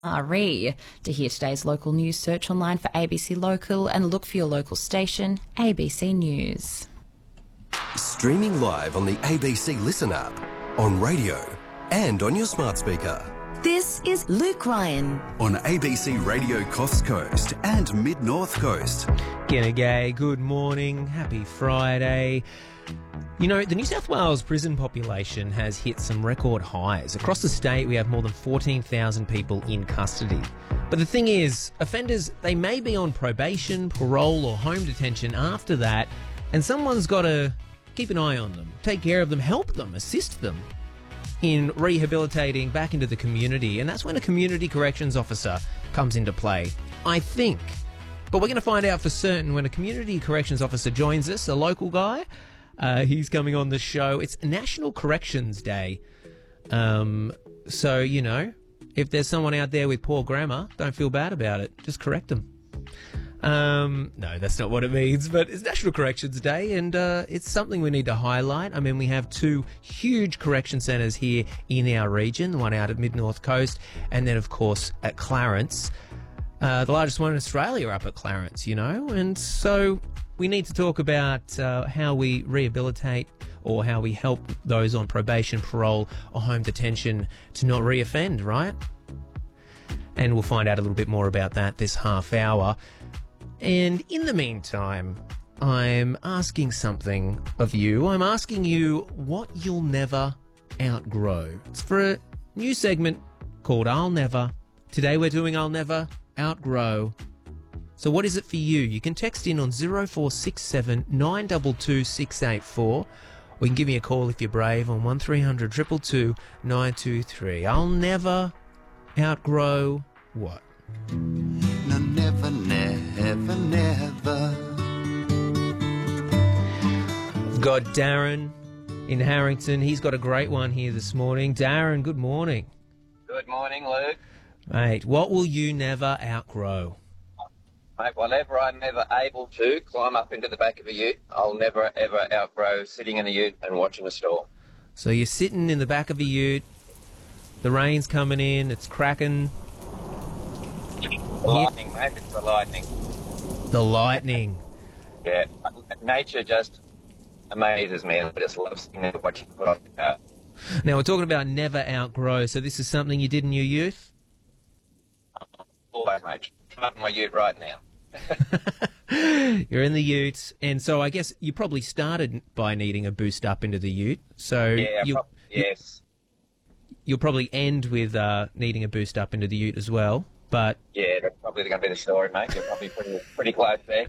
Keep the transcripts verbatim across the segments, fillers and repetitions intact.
Re. To hear today's local news, search online for A B C Local and look for your local station, A B C News. Streaming live on the A B C Listen app, on radio and on your smart speaker. This is Luke Ryan On A B C Radio Coast Coast and Mid-North Coast. G'day, good morning, happy Friday. You know, the New South Wales prison population has hit some record highs. Across the state, we have more than fourteen thousand people in custody. But the thing is, offenders, they may be on probation, parole or home detention after that, and someone's got to keep an eye on them, take care of them, help them, assist them in rehabilitating back into the community. And that's when a community corrections officer comes into play, I think. But we're going to find out for certain when a community corrections officer joins us, a local guy. Uh, he's coming on the show. It's National Corrections Day. Um, so, you know, if there's someone out there with poor grammar, don't feel bad about it. Just correct them. Um, no, that's not what it means, but it's National Corrections Day, and uh, it's something we need to highlight. I mean, we have two huge correction centres here in our region, one out at Mid-North Coast, and then, of course, at Clarence. Uh, the largest one in Australia up at Clarence, you know, and so we need to talk about uh, how we rehabilitate or how we help those on probation, parole or home detention to not reoffend, right? And we'll find out a little bit more about that this half hour. And in the meantime, I'm asking something of you. I'm asking you what you'll never outgrow. It's for a new segment called I'll Never. Today we're doing I'll Never Outgrow. So what is it for you? You can text in on zero four six seven nine two two six eight four, or you can give me a call if you're brave on one three hundred two two two nine two three. I'll never outgrow what? No, never, never, never. I've got Darren in Harrington. He's got a great one here this morning. Darren, good morning. Good morning, Luke. Mate, what will you never outgrow? Mate, whenever I'm ever able to climb up into the back of a ute, I'll never, ever outgrow sitting in a ute and watching a storm. So you're sitting in the back of a ute, the rain's coming in, it's cracking. The lightning, mate, it's the lightning. The lightning. Yeah, nature just amazes me. I just love seeing it, watching it put on the car. Now, we're talking about never outgrow, so this is something you did in your youth? Always, mate. I'm up in my ute right now. You're in the ute, and so I guess you probably started by needing a boost up into the ute. So Yeah, you'll, prob- yes. you'll probably end with uh, needing a boost up into the ute as well. But Yeah, that's probably going to be the story, mate. You're probably pretty, pretty close there.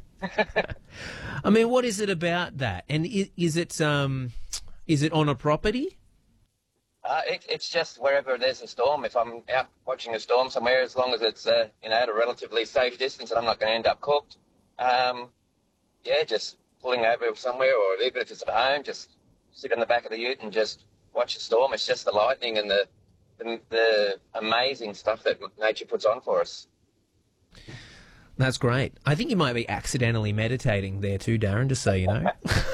I mean, what is it about that? And is, is it um, is it on a property? Uh, it, it's just wherever there's a storm. If I'm out watching a storm somewhere, as long as it's uh, you know, at a relatively safe distance and I'm not going to end up cooked, um, yeah, just pulling over somewhere, or even if it's at home, just sit in the back of the ute and just watch a storm. It's just the lightning and the the, the amazing stuff that nature puts on for us. That's great. I think you might be accidentally meditating there too, Darren, just so you know.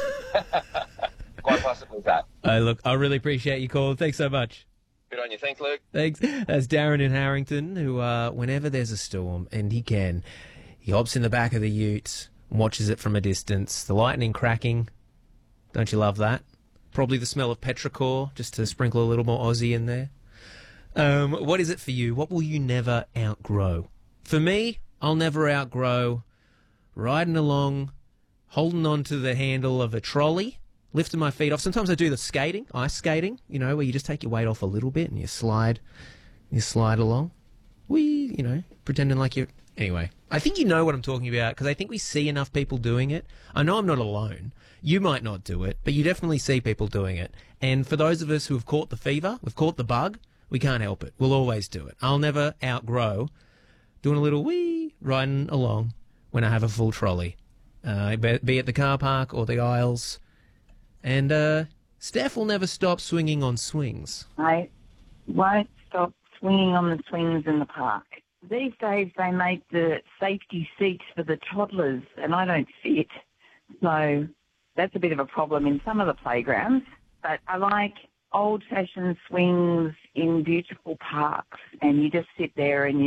Quite possibly that. Uh, look, I really appreciate your call. Thanks so much. Good on you. Thanks, Luke. Thanks. That's Darren in Harrington, who, uh, whenever there's a storm, and he can, he hops in the back of the ute and watches it from a distance. The lightning cracking. Don't you love that? Probably the smell of petrichor, just to sprinkle a little more Aussie in there. Um, what is it for you? What will you never outgrow? For me, I'll never outgrow riding along, holding on to the handle of a trolley, lifting my feet off. Sometimes I do the skating, ice skating, you know, where you just take your weight off a little bit and you slide, you slide along. Wee, you know, pretending like you're... Anyway, I think you know what I'm talking about because I think we see enough people doing it. I know I'm not alone. You might not do it, but you definitely see people doing it. And for those of us who have caught the fever, we've caught the bug, we can't help it. We'll always do it. I'll never outgrow doing a little wee, riding along when I have a full trolley, uh, be it the car park or the aisles. And uh, Steph will never stop swinging on swings. I won't stop swinging on the swings in the park. These days they make the safety seats for the toddlers and I don't fit. So that's a bit of a problem in some of the playgrounds. But I like old-fashioned swings in beautiful parks and you just sit there and you